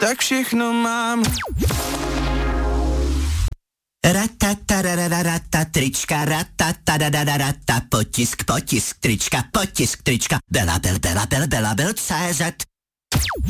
tak všechno mám. Rata, trička, rata, potisk, trička, Bela, CZ.